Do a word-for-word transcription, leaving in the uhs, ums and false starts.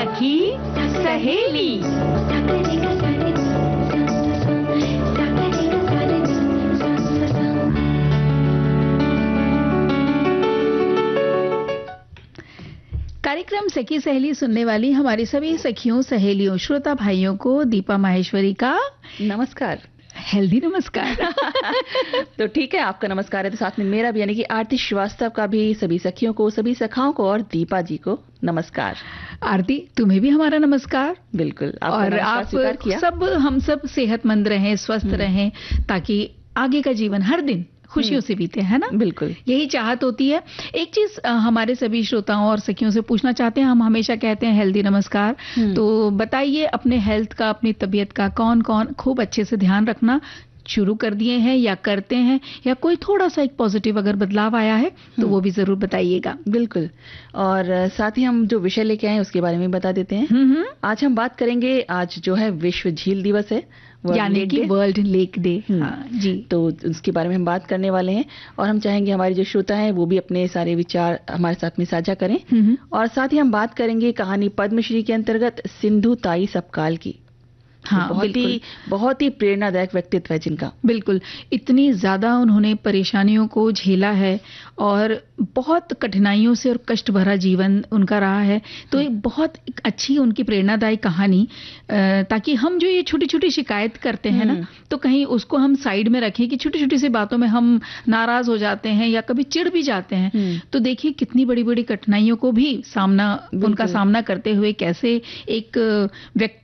सखी सहेली। कार्यक्रम सखी सहेली सुनने वाली हमारी सभी सखियों, सहेलियों, श्रोता भाइयों को दीपा माहेश्वरी का नमस्कार, हेल्दी नमस्कार। तो ठीक है, आपका नमस्कार है तो साथ में मेरा भी, यानी कि आरती श्रीवास्तव का भी सभी सखियों को, सभी सखाओं को और दीपा जी को नमस्कार। आरती, तुम्हें भी हमारा नमस्कार। बिल्कुल, और आप सब, हम सब सेहतमंद रहें, स्वस्थ रहें, ताकि आगे का जीवन हर दिन खुशियों से बीते, है ना? बिल्कुल, यही चाहत होती है। एक चीज हमारे सभी श्रोताओं और सखियों से पूछना चाहते हैं, हम हमेशा कहते हैं हेल्दी नमस्कार, तो बताइए अपने हेल्थ का, अपनी तबीयत का कौन कौन खूब अच्छे से ध्यान रखना शुरू कर दिए हैं या करते हैं, या कोई थोड़ा सा एक पॉजिटिव अगर बदलाव आया है तो वो भी जरूर बताइएगा। बिल्कुल, और साथ ही हम जो विषय लेके आए उसके बारे में बता देते हैं। आज हम बात करेंगे, आज जो है विश्व झील दिवस है, यानी कि वर्ल्ड लेक डे। हाँ जी, तो उसके बारे में हम बात करने वाले हैं और हम चाहेंगे हमारे जो श्रोता हैं वो भी अपने सारे विचार हमारे साथ में साझा करें। और साथ ही हम बात करेंगे कहानी पद्मश्री के अंतर्गत सिंधु ताई सपकाल की। हाँ, तो बहुत ही बहुत ही प्रेरणादायक व्यक्तित्व है जिनका। बिल्कुल, इतनी ज्यादा उन्होंने परेशानियों को झेला है और बहुत कठिनाइयों से और कष्ट भरा जीवन उनका रहा है। तो एक बहुत एक अच्छी उनकी प्रेरणादायी कहानी, ताकि हम जो ये छोटी छोटी शिकायत करते हैं ना, तो कहीं उसको हम साइड में रखें कि छोटी छोटी सी बातों में हम नाराज हो जाते हैं या कभी चिढ़ भी जाते हैं। तो देखिए कितनी बड़ी बड़ी कठिनाइयों को भी सामना, उनका सामना करते हुए कैसे एक व्यक्ति